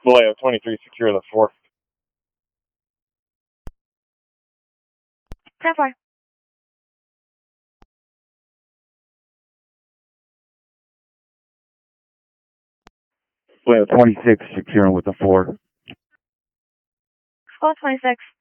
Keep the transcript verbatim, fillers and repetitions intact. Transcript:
Vallejo twenty-three, secure the four. ten four. Vallejo twenty-six, securing with the four. School twenty-six.